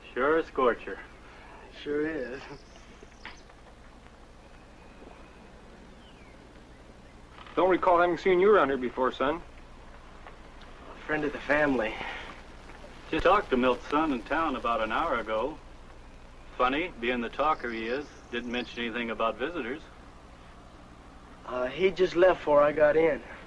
Sure a scorcher. Sure is. Don't recall having seen you around here before, son. A friend of the family. Just talked to Milt's son in town about an hour ago. Funny, being the talker he is, didn't mention anything about visitors. He just left before I got in.